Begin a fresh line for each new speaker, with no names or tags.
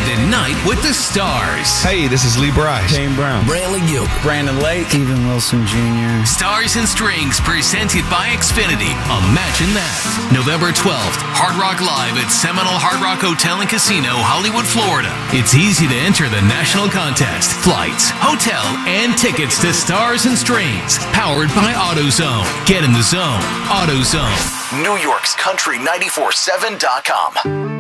the Night with the Stars.
Hey, this is Lee Bryce.
Shane Brown.
Brantley Gilbert.
Brandon Lake.
Steven Wilson Jr.
Stars and Strings presented by Xfinity. Imagine that. November 12th, Hard Rock Live at Seminole Hard Rock Hotel and Casino, Hollywood, Florida. It's easy to enter the national contest. Flights, hotel, and tickets to Stars and Strings. Powered by AutoZone. Get in the zone. AutoZone.
New York's Country 94.7.com.